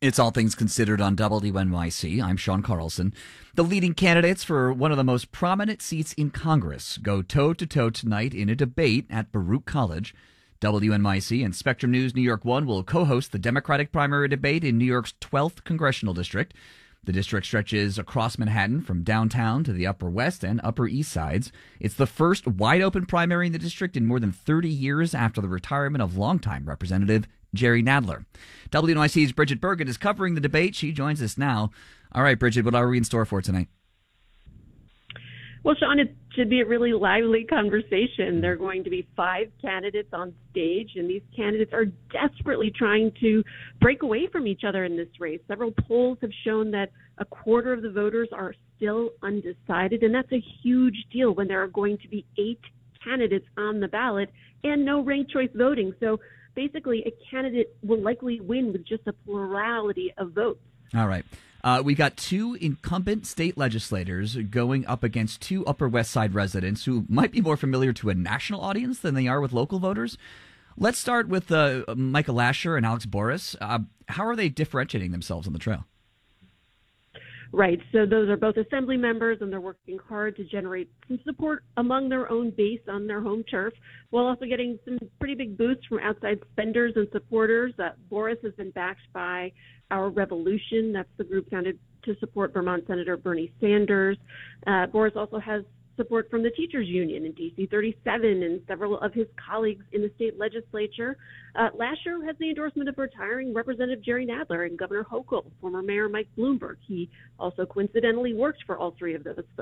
It's All Things Considered on WNYC. I'm Sean Carlson. The leading candidates for one of the most prominent seats in Congress go toe-to-toe tonight in a debate at Baruch College. WNYC and Spectrum News New York 1 will co-host the Democratic primary debate in New York's 12th congressional district. The district stretches across Manhattan from downtown to the Upper West and Upper East Sides. It's the first wide-open primary in the district in more than 30 years after the retirement of longtime Representative Jerry Nadler. WNYC's Bridget Bergen is covering the debate. She joins us now. All right, Bridget, what are we in store for tonight? Well, Sean, it should be a really lively conversation. There are going to be 5 candidates on stage, and these candidates are desperately trying to break away from each other in this race. Several polls have shown that a quarter of the voters are still undecided, and that's a huge deal when there are going to be 8 candidates on the ballot and no ranked choice voting. So basically, a candidate will likely win with just a plurality of votes. All right. We got 2 incumbent state legislators going up against 2 Upper West Side residents who might be more familiar to a national audience than they are with local voters. Let's start with Michael Lasher and Alex Boris. How are they differentiating themselves on the trail? Right. So those are both assembly members, and they're working hard to generate some support among their own base on their home turf, while also getting some pretty big boosts from outside spenders and supporters. Boris has been backed by Our Revolution. That's the group founded to support Vermont Senator Bernie Sanders. Boris also has support from the teachers union and DC 37 and several of his colleagues in the state legislature. Lasher has the endorsement of retiring Representative Jerry Nadler and Governor Hochul, former Mayor Mike Bloomberg. He also coincidentally worked for all 3 of those